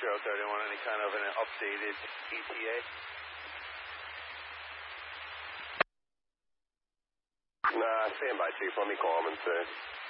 031, any kind of an updated ETA? Nah, stand by, Chief. Let me call him and see.